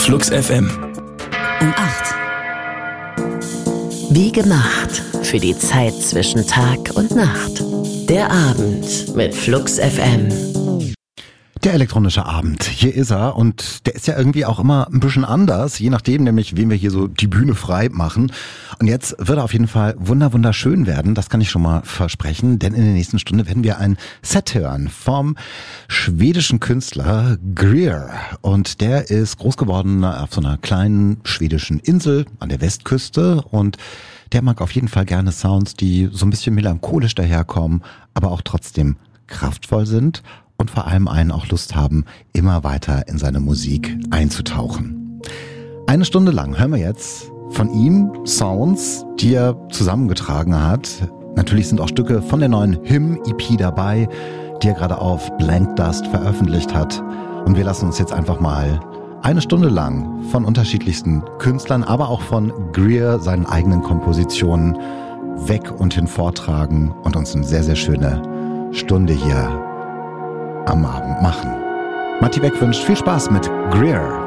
Flux FM. Um 8. Wie gemacht für die Zeit zwischen Tag und Nacht. Der Abend mit Flux FM. Der elektronische Abend, hier ist er und der ist ja irgendwie auch immer ein bisschen anders, je nachdem nämlich, wem wir hier so die Bühne frei machen. Und jetzt wird er auf jeden Fall wunderschön werden, das kann ich schon mal versprechen, denn in der nächsten Stunde werden wir ein Set hören vom schwedischen Künstler Greer. Und der ist groß geworden auf so einer kleinen schwedischen Insel an der Westküste und der mag auf jeden Fall gerne Sounds, die so ein bisschen melancholisch daherkommen, aber auch trotzdem kraftvoll sind. Und vor allem einen auch Lust haben, immer weiter in seine Musik einzutauchen. Eine Stunde lang hören wir jetzt von ihm Sounds, die er zusammengetragen hat. Natürlich sind auch Stücke von der neuen Him-EP dabei, die er gerade auf Blank Dust veröffentlicht hat. Und wir lassen uns jetzt einfach mal eine Stunde lang von unterschiedlichsten Künstlern, aber auch von Greer, seinen eigenen Kompositionen weg und hin vortragen und uns eine sehr schöne Stunde hier am Abend machen. Matti Beck wünscht viel Spaß mit Greer.